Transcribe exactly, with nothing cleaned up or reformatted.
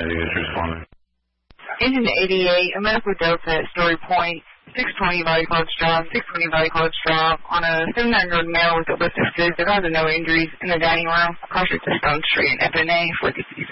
is responding. Engine eighty-eight, a medical Delta at Story Point, six twenty Valley College Drive, six twenty Valley College Drive, on a seven-nine-year-old male with a list of foods that has no injuries in the dining room, across to Stone Street, F N A, four fifty.